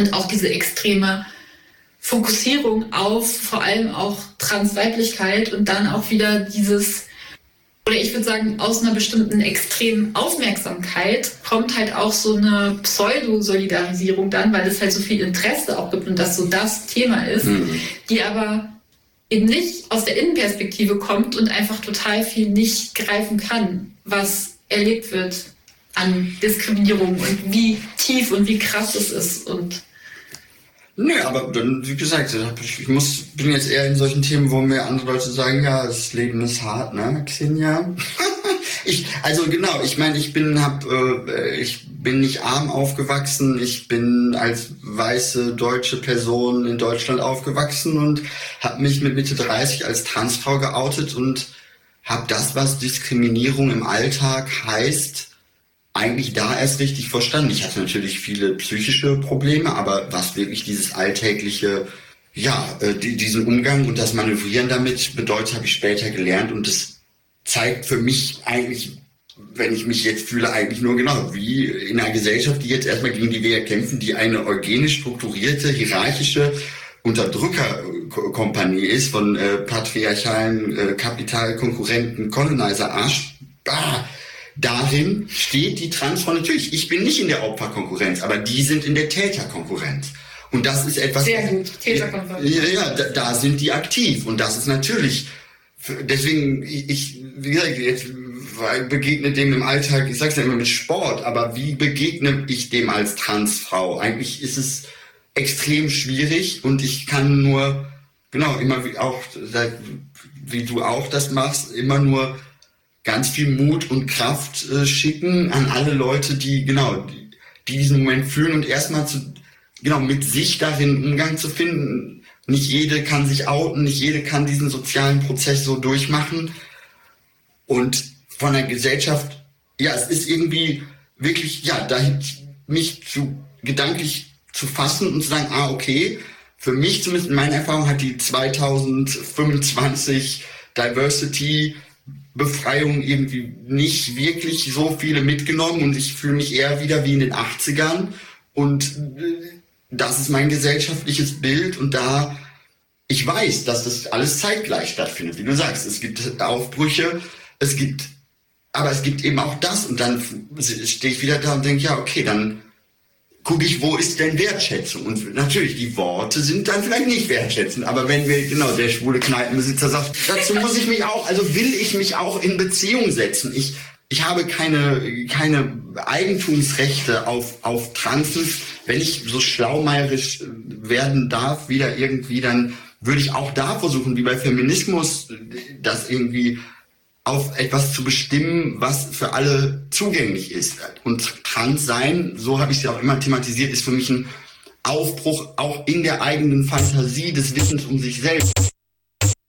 Und auch diese extreme Fokussierung auf vor allem auch Transweiblichkeit und dann auch wieder dieses, oder ich würde sagen, aus einer bestimmten extremen Aufmerksamkeit kommt halt auch so eine Pseudo-Solidarisierung dann, weil es halt so viel Interesse auch gibt und das so das Thema ist, die aber eben nicht aus der Innenperspektive kommt und einfach total viel nicht greifen kann, was erlebt wird an Diskriminierung und wie tief und wie krass es ist. Und nö, aber dann, wie gesagt, bin jetzt eher in solchen Themen, wo mir andere Leute sagen, ja, das Leben ist hart, ne, Xenia? Ich bin nicht arm aufgewachsen, ich bin als weiße deutsche Person in Deutschland aufgewachsen und habe mich mit Mitte 30 als Transfrau geoutet und habe das, was Diskriminierung im Alltag heißt, eigentlich da erst richtig verstanden. Ich hatte natürlich viele psychische Probleme, aber was wirklich dieses alltägliche, diesen Umgang und das Manövrieren damit bedeutet, habe ich später gelernt und das zeigt für mich eigentlich, wenn ich mich jetzt fühle, eigentlich nur genau, wie in einer Gesellschaft, die jetzt erstmal gegen die wir kämpfen, die eine organisch strukturierte, hierarchische Unterdrückerkompanie ist von patriarchalen Kapitalkonkurrenten, Colonizer-Arsch. Darin steht die Transfrau natürlich. Ich bin nicht in der Opferkonkurrenz, aber die sind in der Täterkonkurrenz. Und das ist etwas... Sehr gut, Täterkonkurrenz. Da sind die aktiv. Und das ist natürlich... Deswegen, wie gesagt, jetzt begegne dem im Alltag, ich sag's ja immer mit Sport, aber wie begegne ich dem als Transfrau? Eigentlich ist es extrem schwierig und ich kann nur, genau, immer wie du auch das machst, immer nur ganz viel Mut und Kraft schicken an alle Leute, die diesen Moment fühlen und erstmal mit sich darin Umgang zu finden. Nicht jede kann sich outen, nicht jede kann diesen sozialen Prozess so durchmachen. Und von der Gesellschaft, es ist irgendwie wirklich, mich gedanklich zu fassen und zu sagen, okay, für mich zumindest in meiner Erfahrung hat die 2025 Diversity-Befreiung irgendwie nicht wirklich so viele mitgenommen und ich fühle mich eher wieder wie in den 80ern und das ist mein gesellschaftliches Bild und ich weiß, dass das alles zeitgleich stattfindet, wie du sagst. Es gibt Aufbrüche, aber es gibt eben auch das und dann stehe ich wieder da und denke, dann gucke ich, wo ist denn Wertschätzung? Und natürlich, die Worte sind dann vielleicht nicht wertschätzend, aber wenn der schwule Kneipenbesitzer sagt, dazu will ich mich auch in Beziehung setzen. Ich habe keine Eigentumsrechte auf Transes. Wenn ich so schlaumeierisch werden darf, wieder irgendwie, dann würde ich auch da versuchen, wie bei Feminismus, das irgendwie auf etwas zu bestimmen, was für alle zugänglich ist. Und Transsein, so habe ich es ja auch immer thematisiert, ist für mich ein Aufbruch auch in der eigenen Fantasie des Wissens um sich selbst.